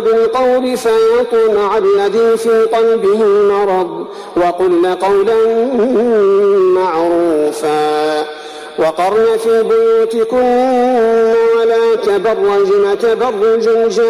بالقول فيطمع الذي في قلبه مرض وقلن قولا معروفا وقرن في بيوتكن ولا تبرجن تبرج